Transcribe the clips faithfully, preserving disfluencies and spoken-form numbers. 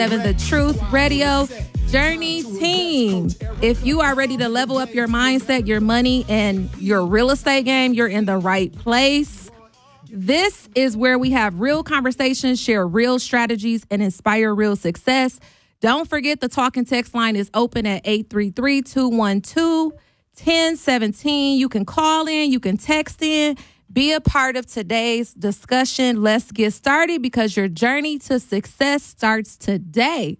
The Truth Radio Journey Team. If you are ready to level up your mindset, your money, and your real estate game, you're in the right place. This is where we have real conversations, share real strategies, and inspire real success. Don't forget the talk and text line is open at eight three three, two one two, one zero one seven. You can call in, you can text in. Be a part of today's discussion. Let's get started because your journey to success starts today.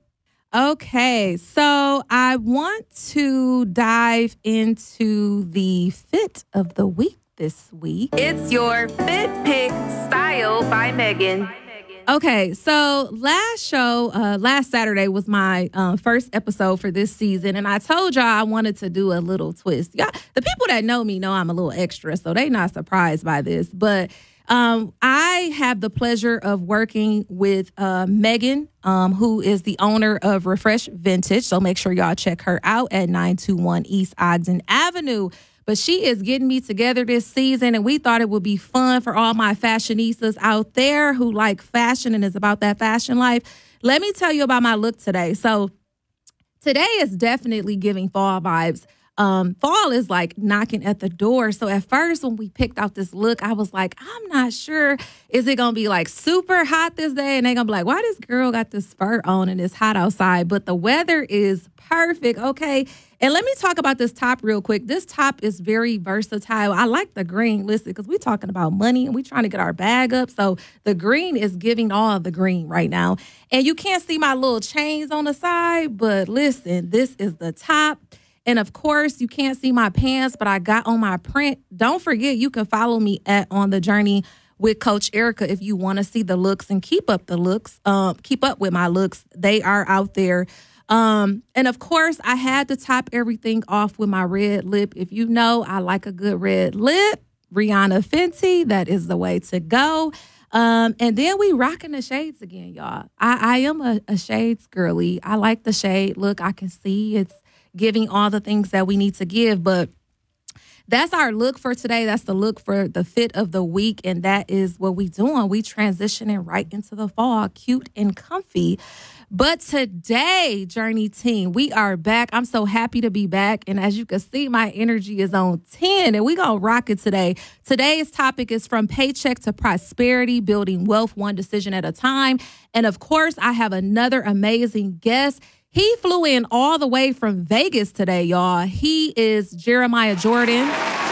Okay, so I want to dive into the fit of the week this week. It's your Fit Pick Style by Megan. Okay, so last show, uh, last Saturday was my uh, first episode for this season, and I told y'all I wanted to do a little twist. Y'all, the people that know me know I'm a little extra, so they not surprised by this. But um, I have the pleasure of working with uh, Megan, um, who is the owner of Refresh Vintage. So make sure y'all check her out at nine two one East Ogden Avenue. But she is getting me together this season, and we thought it would be fun for all my fashionistas out there who like fashion and is about that fashion life. Let me tell you about my look today. So today is definitely giving fall vibes. Um, fall is like knocking at the door. So at first when we picked out this look, I was like, I'm not sure. Is it going to be like super hot this day? And they're going to be like, why this girl got this skirt on and it's hot outside? But the weather is perfect. Okay. And let me talk about this top real quick. This top is very versatile. I like the green. Listen, because we're talking about money and we're trying to get our bag up. So the green is giving all the green right now. And you can't see my little chains on the side, but listen, this is the top. And of course, you can't see my pants, but I got on my print. Don't forget, you can follow me at On the Journey with Coach Erica if you want to see the looks and keep up the looks, um, keep up with my looks. They are out there. Um, and of course, I had to top everything off with my red lip. If you know, I like a good red lip. Rihanna Fenty, that is the way to go. Um, and then we rocking the shades again, y'all. I, I am a, a shades girly. I like the shade look. I can see it's giving all the things that we need to give. But that's our look for today. That's the look for the fit of the week. And that is what we doing. We transitioning right into the fall, cute and comfy. But today, Journey Team, we are back. I'm so happy to be back. And as you can see, my energy is on ten, and we're going to rock it today. Today's topic is from paycheck to prosperity, building wealth one decision at a time. And of course, I have another amazing guest. He flew in all the way from Vegas today, y'all. He is Jeremiah Jordan.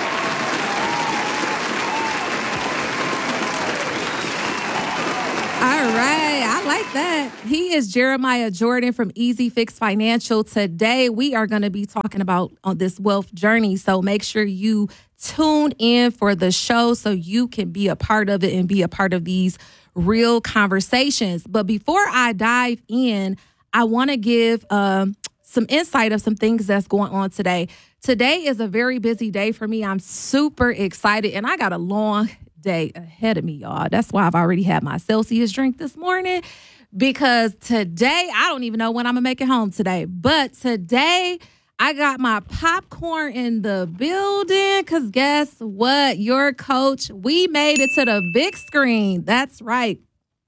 All right, I like that. He is Jeremiah Jordan from Easy Fix Financial. Today, we are going to be talking about on this wealth journey. So make sure you tune in for the show so you can be a part of it and be a part of these real conversations. But before I dive in, I want to give um, some insight of some things that's going on today. Today is a very busy day for me. I'm super excited, and I got a long day ahead of me, y'all. That's why I've already had my Celsius drink this morning, because today, I don't even know when I'm going to make it home today. But today, I got my popcorn in the building because guess what? Your coach, we made it to the big screen. That's right.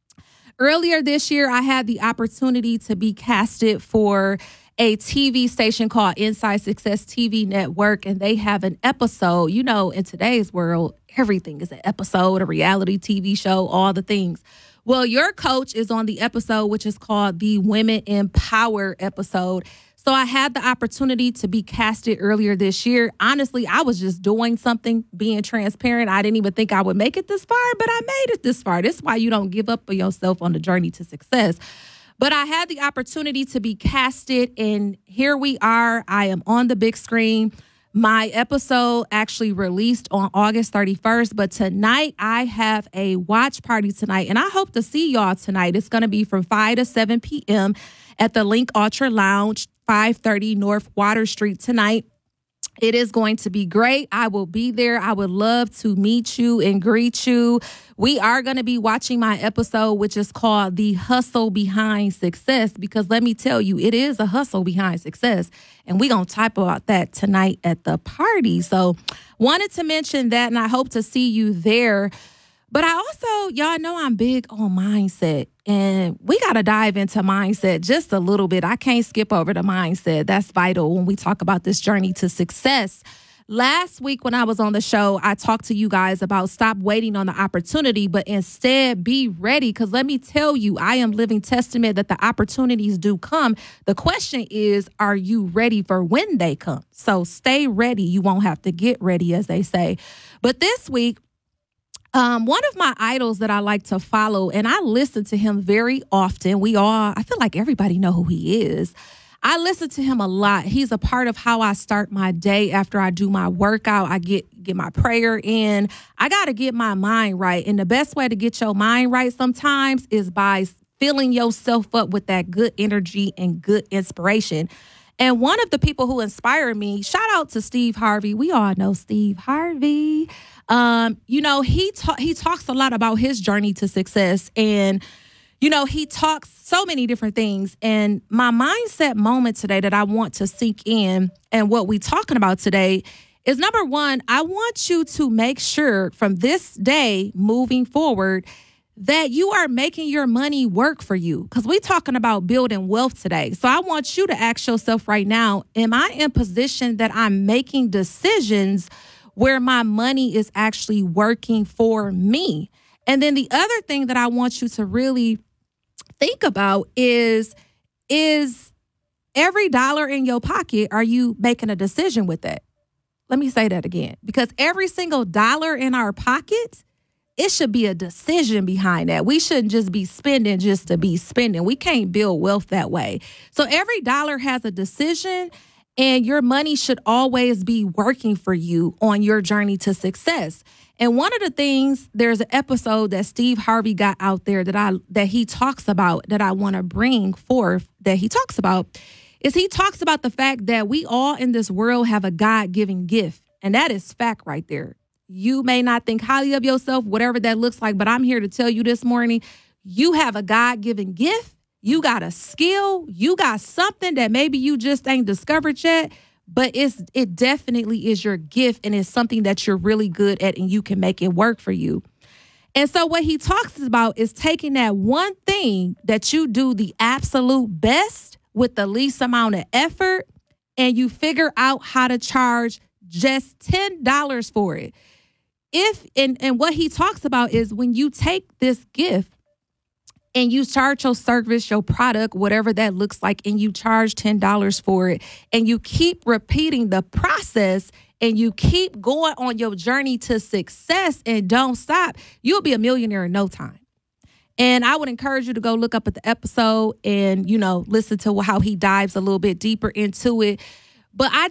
Earlier this year, I had the opportunity to be casted for a T V station called Inside Success T V Network, and they have an episode. You know, in today's world, everything is an episode, a reality T V show, all the things. Well, your coach is on the episode, which is called the Women in Power episode. So I had the opportunity to be casted earlier this year. Honestly, I was just doing something, being transparent. I didn't even think I would make it this far, but I made it this far. That's why you don't give up on yourself on the journey to success. But I had the opportunity to be casted, and here we are. I am on the big screen. My episode actually released on August thirty-first, but tonight I have a watch party tonight, and I hope to see y'all tonight. It's going to be from five to seven p.m. at the Link Ultra Lounge, five thirty North Water Street tonight. It is going to be great. I will be there. I would love to meet you and greet you. We are going to be watching my episode, which is called The Hustle Behind Success, because let me tell you, it is a hustle behind success. And we're going to type about that tonight at the party. So wanted to mention that, and I hope to see you there. But I also, y'all know I'm big on mindset, and we got to dive into mindset just a little bit. I can't skip over the mindset. That's vital when we talk about this journey to success. Last week when I was on the show, I talked to you guys about stop waiting on the opportunity, but instead be ready. Because let me tell you, I am living testament that the opportunities do come. The question is, are you ready for when they come? So stay ready. You won't have to get ready, as they say. But this week, Um, one of my idols that I like to follow, and I listen to him very often. We all, I feel like everybody know who he is. I listen to him a lot. He's a part of how I start my day after I do my workout. I get get my prayer in. I got to get my mind right. And the best way to get your mind right sometimes is by filling yourself up with that good energy and good inspiration. And one of the people who inspired me, shout out to Steve Harvey. We all know Steve Harvey. Um, you know, he ta- he talks a lot about his journey to success. And, you know, he talks so many different things. And my mindset moment today that I want to sink in and what we're talking about today is, number one, I want you to make sure from this day moving forward that you are making your money work for you, because we're talking about building wealth today. So I want you to ask yourself right now, am I in position that I'm making decisions where my money is actually working for me? And then the other thing that I want you to really think about is, is every dollar in your pocket, are you making a decision with that? Let me say that again, because every single dollar in our pockets, it should be a decision behind that. We shouldn't just be spending just to be spending. We can't build wealth that way. So every dollar has a decision, and your money should always be working for you on your journey to success. And one of the things, there's an episode that Steve Harvey got out there that I that he talks about, that I want to bring forth, that he talks about, is he talks about the fact that we all in this world have a God-given gift. And that is fact right there. You may not think highly of yourself, whatever that looks like, but I'm here to tell you this morning, you have a God-given gift. You got a skill. You got something that maybe you just ain't discovered yet, but it's it definitely is your gift, and it's something that you're really good at, and you can make it work for you. And so what he talks about is taking that one thing that you do the absolute best with the least amount of effort, and you figure out how to charge just ten dollars for it. If and, and what he talks about is when you take this gift and you charge your service, your product, whatever that looks like, and you charge ten dollars for it, and you keep repeating the process, and you keep going on your journey to success and don't stop, you'll be a millionaire in no time. And I would encourage you to go look up at the episode and, you know, listen to how he dives a little bit deeper into it. But I